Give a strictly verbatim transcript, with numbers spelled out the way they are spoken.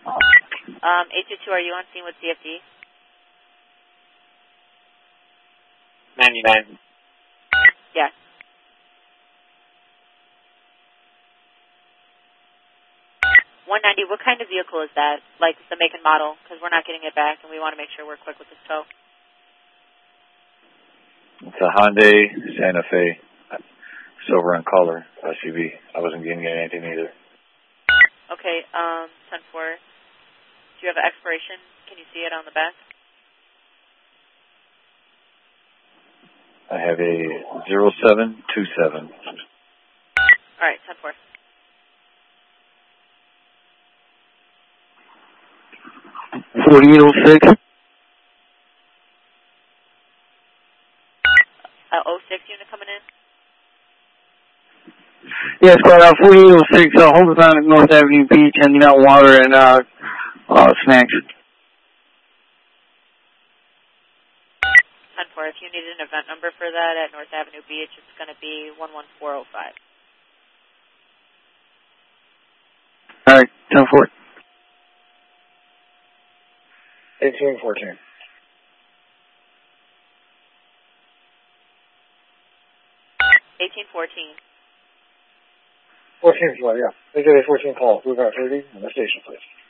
Um, eight two two, are you on scene with C F D? ninety-nine. Yes. one ninety, what kind of vehicle is that? Like the make and model? Because we're not getting it back and we want to make sure we're quick with this tow. It's a Hyundai Santa Fe, silver in color, S U V. I wasn't getting anything either. Okay, um, ten four. Do you have an expiration? Can you see it on the back? I have a zero seven two seven. All right, ten four. forty-eight oh six. Uh, oh six unit coming in? Yes, squad, uh, forty-eight oh six, uh, hold us on at North Avenue Beach, handing out water and, uh, uh, snacks. ten four, if you need an event number for that at North Avenue Beach, it's going to be one one four oh five. All right, ten four. eighteen fourteen. eighteen fourteen. fourteen, yeah. They get a fourteen call. We're about thirty on the station, please.